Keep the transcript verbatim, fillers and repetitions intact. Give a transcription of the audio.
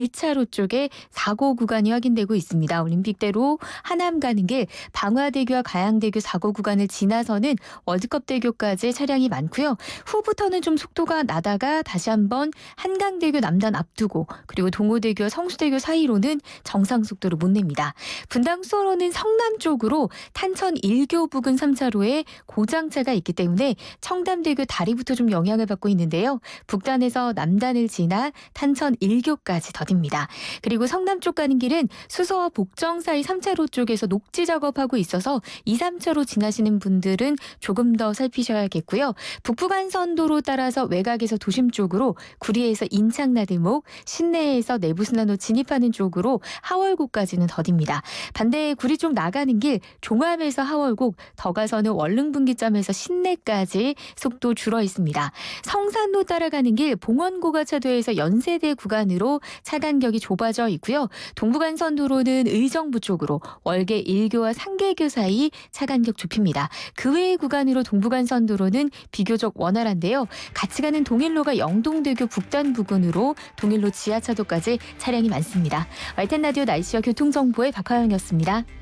일 차로 쪽에 사고 구간이 확인되고 있습니다. 올림픽대로 하남 가는 길 방화대교와 가양대교 사고 구간을 지나서는 월드컵대교까지 차량이 많고요. 후부터는 좀 속도가 나다가 다시 한번 한강대교 남단 앞두고 그리고 동호대교와 성수대교 사이로는 정상 속도를 못 냅니다. 분당 수원로는 성남 쪽으로 탄천 일 교 부근 삼 차로에 고장차가 있기 때문에 청담대교 다리부터 좀 영향을 받고 있는데요. 북단에서 남단을 지나 탄천 일 교까지 더딥니다. 그리고 성남 쪽 가는 길은 수서와 복정 사이 삼 차로 쪽에서 녹지 작업하고 있어서 이, 삼 차로 지나시는 분들은 조금 더 살피셔야겠고요. 북부간선도로 따라서 외곽에서 도심 쪽으로 구리에서 인창나들목, 신내에서 내부순환로 진입하는 쪽으로 하월곡까지는 더딥니다. 반대 구리 쪽 나가는 길 종암에서 하월곡, 더 가서는 월릉분기점에서 신내까지 속도 줄어 있습니다. 성산로 따라가는 길 봉원고가차도에서 연세대 구간으로 차간격이 좁아져 있고요. 동부간선도로는 의정부 쪽으로 월계 일 교와 상계교 사이 차간격 좁힙니다. 그 외의 구간으로 동부간선도로는 비교적 원활한데요. 같이 가는 동일로가 영동대교 북단 부근으로 동일로 지하차도까지 차량이 많습니다. 와이텐 라디오 날씨와 교통정보의 박화영이었습니다.